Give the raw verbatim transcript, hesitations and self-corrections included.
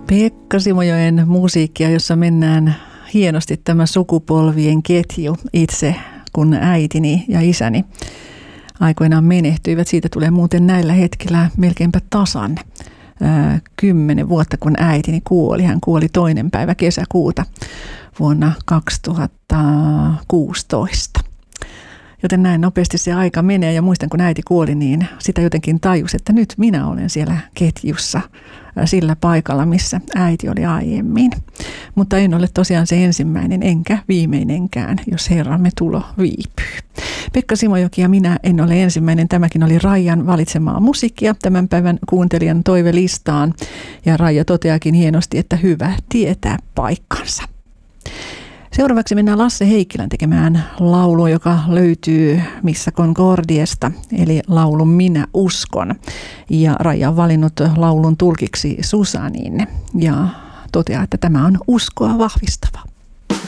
Pekka Simojoen musiikkia, jossa mennään hienosti tämä sukupolvien ketju itse, kun äitini ja isäni aikoinaan menehtyivät. Siitä tulee muuten näillä hetkellä melkeinpä tasan ää, kymmenen vuotta, kun äitini kuoli. Hän kuoli toinen päivä kesäkuuta vuonna kaksituhattakuusitoista. Joten näin nopeasti se aika menee, ja muistan, kun äiti kuoli, niin sitä jotenkin tajus, että nyt minä olen siellä ketjussa sillä paikalla, missä äiti oli aiemmin. Mutta en ole tosiaan se ensimmäinen enkä viimeinenkään, jos Herramme tulo viipyy. Pekka Simojoki ja minä en ole ensimmäinen. Tämäkin oli Raijan valitsemaa musiikkia tämän päivän kuuntelijan toivelistaan. Ja Raija toteakin hienosti, että hyvä tietää paikkansa. Seuraavaksi mennään Lasse Heikkilän tekemään laulua, joka löytyy Missa Concordiesta, eli laulun Minä uskon. Ja Raija on valinnut laulun tulkiksi Susanin ja toteaa, että tämä on uskoa vahvistava.